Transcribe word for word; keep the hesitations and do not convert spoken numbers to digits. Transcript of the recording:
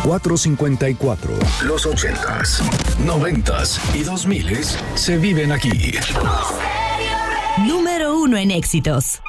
cuatro cincuenta y cuatro. Los ochentas, noventas y dos miles se viven aquí. Número uno en éxitos.